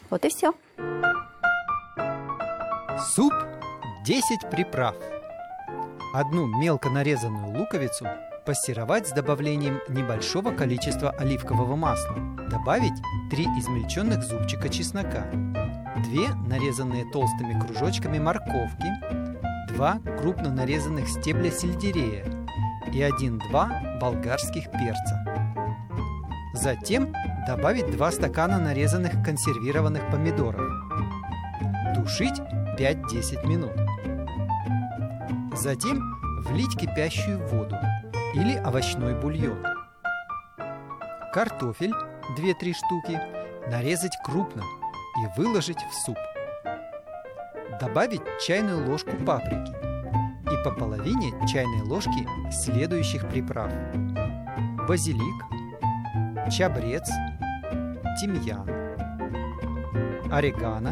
Вот и все. Суп 10 приправ. Одну мелко нарезанную луковицу пассеровать с добавлением небольшого количества оливкового масла. Добавить 3 измельченных зубчика чеснока, 2 нарезанные толстыми кружочками морковки, 2 крупно нарезанных стебля сельдерея и 1-2 болгарских перца. Затем добавить 2 стакана нарезанных консервированных помидоров. Тушить 5-10 минут. Затем влить кипящую воду или овощной бульон. Картофель 2-3 штуки нарезать крупно и выложить в суп. Добавить чайную ложку паприки и по половине чайной ложки следующих приправ: базилик, чабрец, тимьян, орегано,